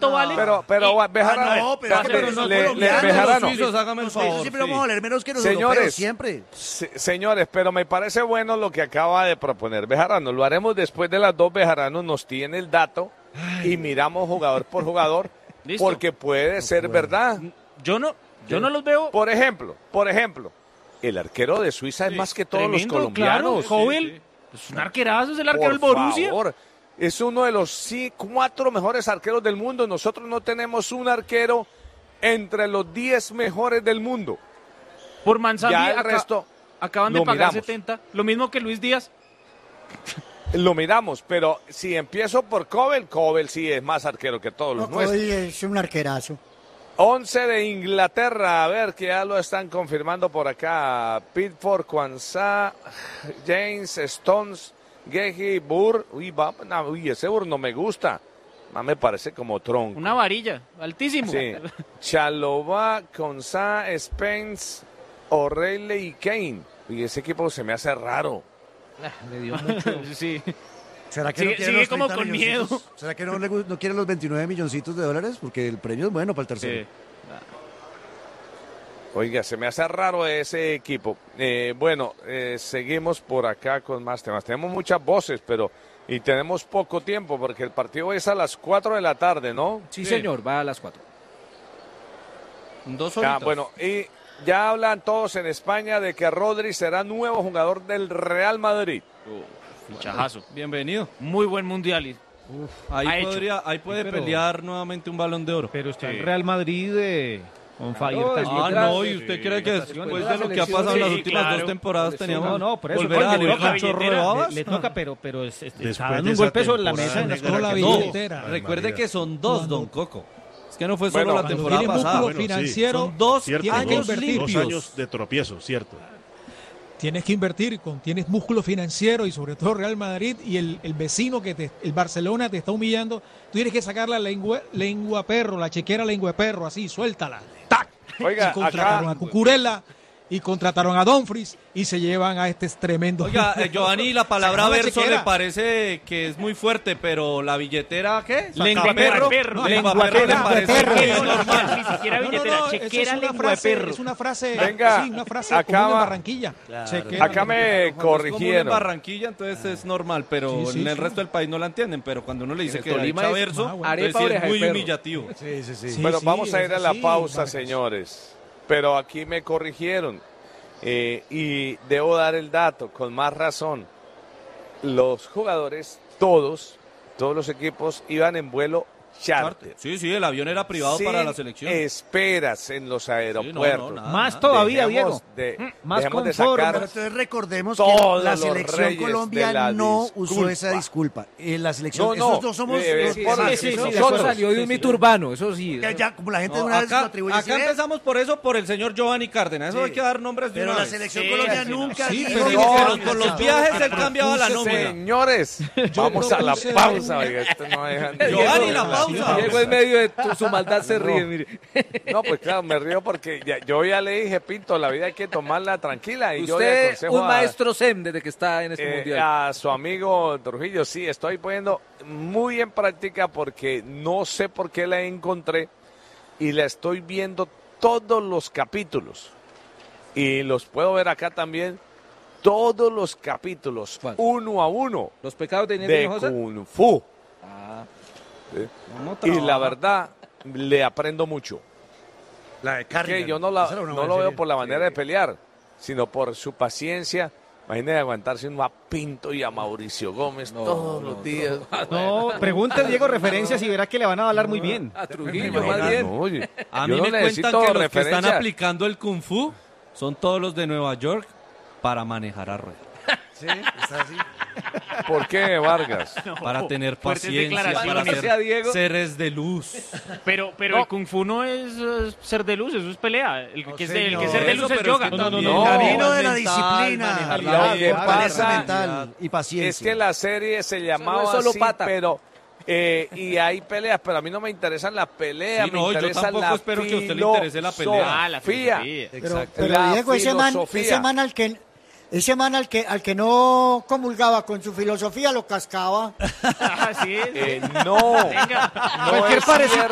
¿cuánto vale? Pero Bejarano, no, pero no Bejarano. los suizos, hágame el favor. Siempre vamos a valer menos que los Señores, europeos, siempre. Señores, pero me parece bueno lo que acaba de proponer Bejarano. Lo haremos después de las 2. Bejarano nos tiene el dato y miramos jugador por jugador. Listo. Porque puede ser verdad. Yo no los veo. Por ejemplo, el arquero de Suiza es más que todos Tremendo, los colombianos. Claro, Jovel, es un arquerazo, es el arquero del Borussia. Favor. Es uno de los 4 mejores arqueros del mundo. Nosotros no tenemos un arquero entre los 10 mejores del mundo. Por Manzanbi Ya el resto acaban de lo pagar miramos. 70. Lo mismo que Luis Díaz. Lo miramos, pero si empiezo por Cobel sí es más arquero que todos los nuestros. Hoy es un arquerazo. 11 de Inglaterra, a ver que ya lo están confirmando por acá. Pitford, Kwanzaa, James, Stones, Gehi, Burr. Uy, ese Burr no me gusta. Me parece como tronco. Una varilla, altísimo. Sí. Chalobah, Kwanzaa, Spence, O'Reilly y Kane. Y ese equipo se me hace raro. Le dio mucho. Sí. ¿Será que Sigue- no quiere sigue los como 30 con milloncitos? miedo. ¿Será que no quiere los 29 milloncitos de dólares? Porque el premio es bueno para el tercero. Sí. Oiga, se me hace raro ese equipo. Seguimos por acá con más temas. Tenemos muchas voces, y tenemos poco tiempo porque el partido es a las 4 de la tarde, ¿no? Sí, señor, va a las 4. 2 horitas. Y ya hablan todos en España de que Rodri será nuevo jugador del Real Madrid. Fichajazo. Bienvenido. Muy buen mundial. Ha Ahí, hecho. puede pero- pelear nuevamente un Balón de Oro. Pero está Sí. el Real Madrid on fire. ¿Y usted cree que después de lo que ha pasado en las Sí, últimas claro. 2 temporadas teníamos No, por eso. volver a Oye, salir le con toca un chorro de billetera, babas? Le toca, pero está Después dando de un esa golpe sobre la temporada mesa en las negra cosas. que No, billetera. recuerde que son 2, don Coco. Es que no fue Bueno, solo la cuando temporada tiene pasada. músculo financiero, Son 2 Cierto, años dos limpios. años de tropiezo, cierto. Tienes que invertir, tienes músculo financiero y sobre todo Real Madrid y el vecino el Barcelona te está humillando. Tú tienes que sacar la lengua perro, la chequera lengua de perro, así, suéltala. ¡Tac! Oiga, Y contrataron a Cucurella y contrataron a Dumfries y se llevan a este tremendo. Oiga, Giovanni, la palabra Sacó la verso chequera. le parece que es muy fuerte, pero la billetera, ¿qué? Lengua Sacaperro. perro. Lengua Lengua perro le perro. parece Perro. que es No, normal. ni siquiera billetera, eso chequera es una lengua de frase, perro. es una frase, Venga, sí, una frase acá común en va. Barranquilla. Chequera Acá me Cuando es común en corrigieron. Barranquilla, entonces es normal, pero Sí, en el sí. resto del país no la entienden, pero cuando uno le dice En que el Tolima echa es verso, bueno. entonces Arepa, sí es oreja de muy perro. humillativo. Sí. Sí, Bueno, vamos a ir a la sí, pausa, Vargas. señores. Pero aquí me corrigieron. Y debo dar el dato con más razón. Los jugadores, todos los equipos iban en vuelo charter. Sí, el avión era privado Sin para la selección. esperas en los aeropuertos. nada, Más nada. todavía, Dejemos Diego. de- Más dejemos de confort, sacar Pero entonces recordemos que todos la los selección reyes de Colombia la no usó disculpa. esa disculpa. La selección, No, esos no somos los por más, sí, ¿no? sí, Eso salió de un mito urbano, eso sí. Que ya, como la gente No, una vez lo acá atribuye así, empezamos por eso, por el señor Giovanni Cárdenas. Eso Sí. hay que dar nombres de pero una la vez. selección Sí, Colombia sí, nunca sí, dijo pero que no, era con los una viajes él cambiaba la nómina. Señores, vamos a la propuse pausa. una- Oiga, esto no dejan- Giovanni, la pausa. Diego en medio de su maldad se No. ríe, mire. No, pues claro, me río porque yo ya le dije, Pinto, la vida hay que tomarla tranquila. Y yo le Usted, aconsejo un maestro zen desde que está en este mundial. a su amigo Trujillo, sí, estoy poniendo muy en práctica porque no sé por qué la encontré y la estoy viendo todos los capítulos. Y los puedo ver acá también, todos los capítulos, ¿Cuál? uno a uno, Los pecados de de Niño José. Kung Fu. Ah, Y la verdad, le aprendo mucho. La de Que Carrigan. yo no Esa era una lo buena veo serie. por la manera de pelear, sino por su paciencia. Imagínate aguantarse uno a Pinto y a Mauricio Gómez todos los días. No, pregunte Diego referencias y verá que le van a hablar muy bien. a Trujillo, más bien. No, oye, A yo mí no me cuentan necesito que los que están referencias. aplicando el Kung Fu son todos los de Nueva York para manejar a rueda. Sí, está así. ¿Por qué, Vargas? Para tener Fuertes paciencia, para declaraciones. ser Sea Diego. seres de luz. Pero el Kung Fu no es ser de luz, eso es pelea. El que es ser de Eso, luz es pero yoga. es que No, también no, El camino de la mental, disciplina, manejar la la vida. fortaleza Pasa- mental y paciencia. Es que la serie se llamaba Eso no es solo así, pata. pero y hay peleas, pero a mí no me interesan las peleas, Sí, me no, yo interesa tampoco la espero que a usted le interese la pelea. Ah, la filosofía. filosofía. Pero La Diego, ese filosofía. man al que no comulgaba con su filosofía lo cascaba. Así es. No, Venga. no Cualquier es parecido.